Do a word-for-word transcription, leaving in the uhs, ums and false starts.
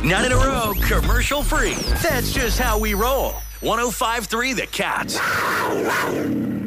Nine in a row, commercial free. That's just how we roll. one oh five point three The Cat.